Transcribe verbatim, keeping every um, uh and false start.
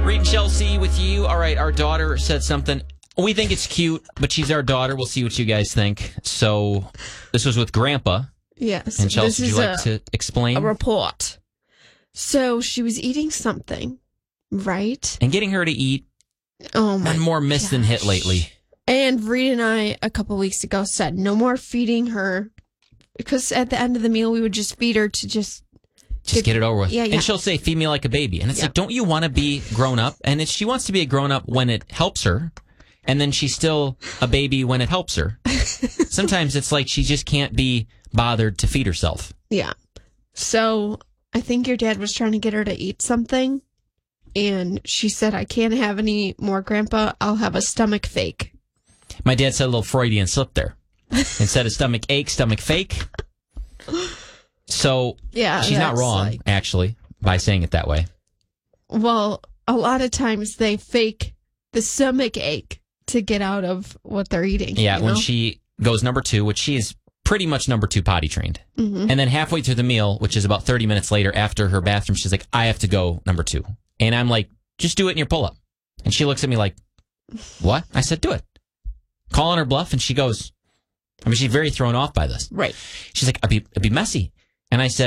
Reed and Chelsea with you. All right, our daughter said something. We think it's cute, but she's our daughter. We'll see what you guys think. So this was with Grandpa. Yes. And Chelsea, would you like a, to explain? A report. So she was eating something, right? And getting her to eat. Oh my And more miss gosh. than hit lately. And Reed and I, a couple weeks ago, said no more feeding her. Because at the end of the meal, we would just feed her to just... Just get, get it over with. Yeah, yeah. And she'll say, feed me like a baby. And it's yeah. like, don't you want to be grown up? And it's, she wants to be a grown up when it helps her. And then she's still a baby when it helps her. Sometimes it's like she just can't be bothered to feed herself. Yeah. So I think your dad was trying to get her to eat something. And she said, I can't have any more, Grandpa. I'll have a stomach fake. My dad said a little Freudian slip there. Instead of stomach ache, stomach fake. So yeah, she's not wrong, like, actually, by saying it that way. Well, a lot of times they fake the stomach ache to get out of what they're eating. Yeah, you when know? she goes number two, which she is pretty much number two potty trained. Mm-hmm. And then halfway through the meal, which is about thirty minutes later after her bathroom, she's like, I have to go number two. And I'm like, just do it in your pull-up. And she looks at me like, what? I said, do it. Calling her bluff, and she goes, I mean, she's very thrown off by this. Right. She's like, it'd be, it'd be messy. And I said,